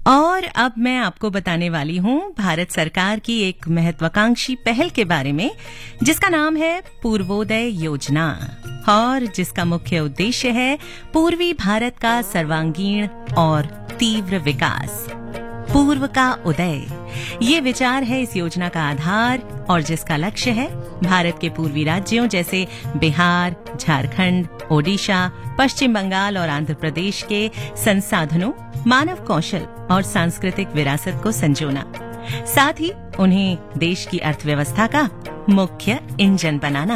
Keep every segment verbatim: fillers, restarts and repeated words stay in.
और अब मैं आपको बताने वाली हूँ भारत सरकार की एक महत्वाकांक्षी पहल के बारे में, जिसका नाम है पूर्वोदय योजना और जिसका मुख्य उद्देश्य है पूर्वी भारत का सर्वांगीण और तीव्र विकास। पूर्व का उदय, ये विचार है इस योजना का आधार और जिसका लक्ष्य है भारत के पूर्वी राज्यों जैसे बिहार, झारखंड, ओडिशा, पश्चिम बंगाल और आंध्र प्रदेश के संसाधनों, मानव कौशल और सांस्कृतिक विरासत को संजोना, साथ ही उन्हें देश की अर्थव्यवस्था का मुख्य इंजन बनाना।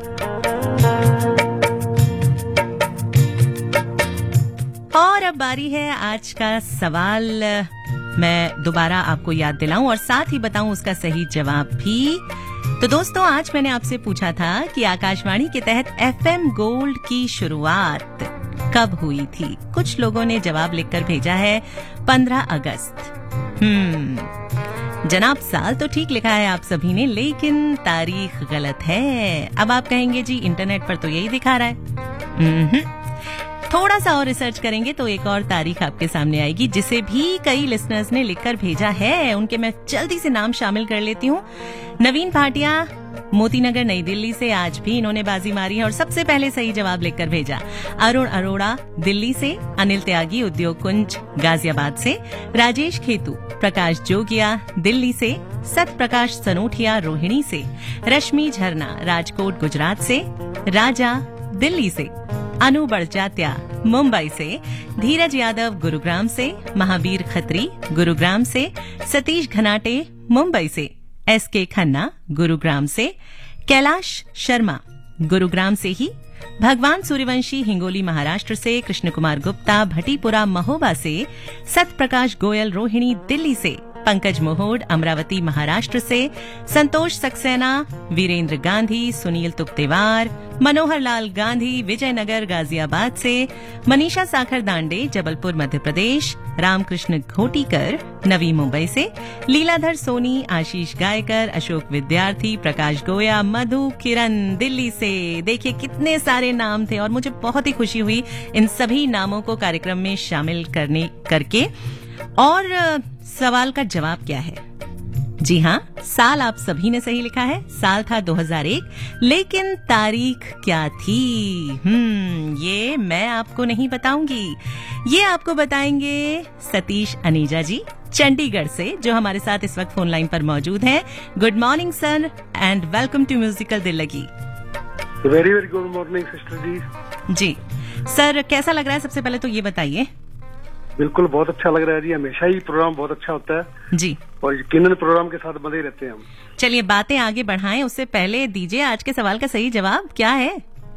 और अब बारी है आज का सवाल। मैं दोबारा आपको याद दिलाऊं और साथ ही बताऊं उसका सही जवाब भी। तो दोस्तों, आज मैंने आपसे पूछा था कि आकाशवाणी के तहत एफएम गोल्ड की शुरुआत कब हुई थी। कुछ लोगों ने जवाब लिखकर भेजा है पंद्रह अगस्त। हम्म जनाब, साल तो ठीक लिखा है आप सभी ने, लेकिन तारीख गलत है। अब आप कहेंगे जी इंटरनेट पर तो यही दिखा रहा है। थोड़ा सा और रिसर्च करेंगे तो एक और तारीख आपके सामने आएगी, जिसे भी कई लिसनर्स ने लिखकर भेजा है। उनके मैं जल्दी से नाम शामिल कर लेती हूँ। नवीन भाटिया, मोतीनगर, नई दिल्ली से आज भी इन्होंने बाजी मारी है और सबसे पहले सही जवाब लिखकर भेजा। अरुण अरोड़ा, दिल्ली से। अनिल त्यागी, उद्योग कुंज, गाजियाबाद से। राजेश खेतू, प्रकाश जोगिया, दिल्ली से। सत प्रकाश सनोठिया, रोहिणी से। रश्मि झरना, राजकोट, गुजरात से। राजा, दिल्ली से। अनु बड़जात्या, मुंबई से। धीरज यादव, गुरुग्राम से। महावीर खत्री, गुरुग्राम से। सतीश घनाटे, मुंबई से। एस के खन्ना, गुरुग्राम से। कैलाश शर्मा, गुरुग्राम से ही। भगवान सूर्यवंशी, हिंगोली, महाराष्ट्र से। कृष्ण कुमार गुप्ता, भटीपुरा, महोबा से। सत प्रकाश गोयल, रोहिणी, दिल्ली से। पंकज मोहोड, अमरावती, महाराष्ट्र से। संतोष सक्सेना, वीरेंद्र गांधी, सुनील तुप्तेवार, मनोहर लाल गांधी, विजयनगर, गाजियाबाद से। मनीषा साखर दांडे, जबलपुर, मध्य प्रदेश। रामकृष्ण घोटीकर, नवी मुंबई से। लीलाधर सोनी, आशीष गायकर, अशोक विद्यार्थी, प्रकाश गोया, मधु किरण, दिल्ली से। देखिए कितने सारे नाम थे और मुझे बहुत ही खुशी हुई इन सभी नामों को कार्यक्रम में शामिल करने करके। और सवाल का जवाब क्या है? जी हाँ, साल आप सभी ने सही लिखा है। साल था दो हज़ार एक, लेकिन तारीख क्या थी? हम्म ये मैं आपको नहीं बताऊंगी, ये आपको बताएंगे सतीश अनीजा जी, चंडीगढ़ से, जो हमारे साथ इस वक्त फोन लाइन पर मौजूद हैं। Good morning sir and welcome to musical दिल लगी। Very very good morning sister जी। जी सर, कैसा लग रहा है सबसे पहले तो ये बताइए। बिल्कुल बहुत अच्छा लग रहा है जी, हमेशा ही प्रोग्राम बहुत अच्छा होता है जी, और यकीनन प्रोग्राम के साथ बंधे रहते हैं हम। चलिए बातें आगे बढ़ाएं, उससे पहले दीजिए आज के सवाल का सही जवाब क्या है?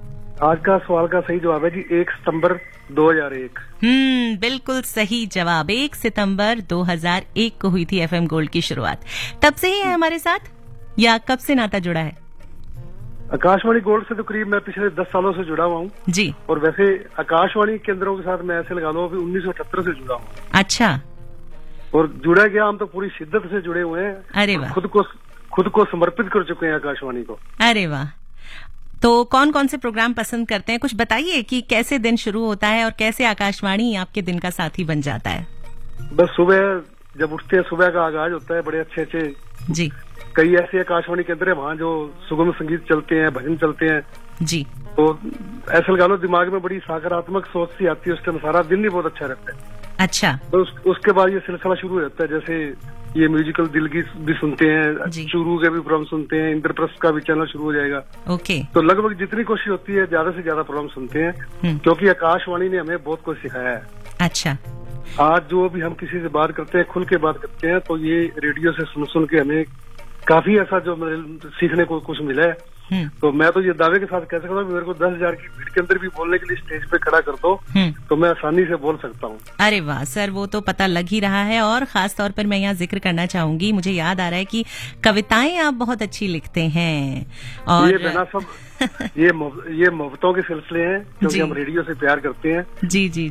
आज का सवाल का सही जवाब है जी एक सितंबर दो हज़ार एक। हम्म बिल्कुल सही जवाब। एक सितंबर दो हज़ार एक को हुई थी एफएम गोल्ड की शुरुआत। तब से ही है हमारे साथ या कब से नाता जुड़ा है? आकाशवाणी गोल्ड से तो करीब मैं पिछले दस सालों से जुड़ा हुआ हूँ जी। और वैसे आकाशवाणी केंद्रों के साथ मैं ऐसे लगा लो अभी उन्नीस सौ अठहत्तर से जुड़ा हूँ। अच्छा। और जुड़ा गया, हम तो पूरी शिद्दत से जुड़े हुए हैं। अरे वाह। खुद को खुद को समर्पित कर चुके हैं आकाशवाणी को। अरे वाह। तो कौन कौन से प्रोग्राम पसंद करते हैं? कुछ बताइए कि कैसे दिन शुरू होता है और कैसे आकाशवाणी आपके दिन का साथी बन जाता है? बस सुबह जब उठते हैं, सुबह का आगाज होता है, बड़े अच्छे अच्छे जी कई ऐसे आकाशवाणी केंद्र है वहाँ जो सुगम संगीत चलते हैं, भजन चलते हैं जी। तो ऐसे लगा लो दिमाग में बड़ी सकारात्मक सोच सी आती है, उस टाइम सारा दिन ही बहुत अच्छा रहता है। अच्छा। तो उस, उसके बाद ये सिलसिला शुरू हो जाता है, जैसे ये म्यूजिकल दिल की भी सुनते हैं, चूरू के भी प्रोग्राम सुनते हैं, इंद्रप्रस्थ का भी चैनल शुरू हो जाएगा। ओके। तो लगभग जितनी कोशिश होती है ज्यादा से ज्यादा प्रोग्राम सुनते हैं, क्योंकि आकाशवाणी ने हमें बहुत कुछ सिखाया है। अच्छा। आज जो भी हम किसी से बात करते हैं, खुल के बात करते हैं, तो ये रेडियो से सुन सुन के हमें काफी ऐसा जो सीखने को कुछ मिला है। तो मैं तो ये दावे के साथ कह सकता हूँ मेरे को दस हजार की भीड़ के अंदर भी बोलने के लिए स्टेज पे खड़ा कर दो तो मैं आसानी से बोल सकता हूँ। अरे वाह सर, वो तो पता लग ही रहा है। और खास तौर पर मैं यहाँ जिक्र करना चाहूंगी, मुझे याद आ रहा है कि कविताएं आप बहुत अच्छी लिखते हैं। और ये बिना सब ये ये मोहब्बतों के सिलसिले हैं, क्योंकि हम रेडियो से प्यार करते हैं। जी जी